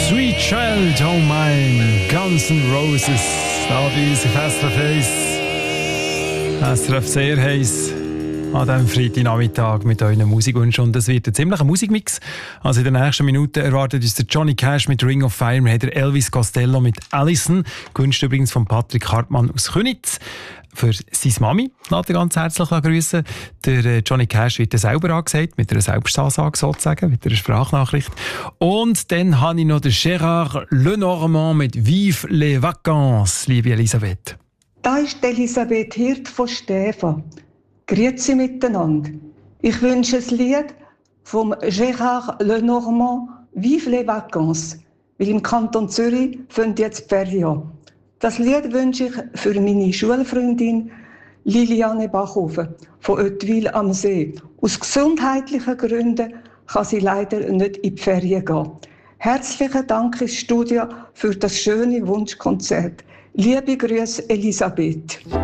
Sweet Child, oh mine, Guns N' Roses, da bei uns auf SRF 1. SRF sehr heiß an diesem Freitagnachmittag mit euren Musikwünschen. Und es wird ein ziemlicher Musikmix. Also in den nächsten Minuten erwartet uns der Johnny Cash mit Ring of Fire, wir haben der Elvis Costello mit Allison, gewünscht übrigens von Patrick Hartmann aus Köniz. Für seine Mami lässt er ganz herzlich grüßen. Der Johnny Cash wird selber angesagt, mit einer Selbstansage sozusagen, mit einer Sprachnachricht. Und dann habe ich noch den Gérard Lenormand mit «Vive les vacances», liebe Elisabeth. Da ist Elisabeth Hirt von Stäfa. Grüezi miteinander. Ich wünsche ein Lied vom Gérard Lenormand «Vive les vacances», weil im Kanton Zürich fängt jetzt die Ferien an. Das Lied wünsche ich für meine Schulfreundin Liliane Bachhofen von Oetwil am See. Aus gesundheitlichen Gründen kann sie leider nicht in die Ferien gehen. Herzlichen Dank ins Studio für das schöne Wunschkonzert. Liebe Grüße, Elisabeth.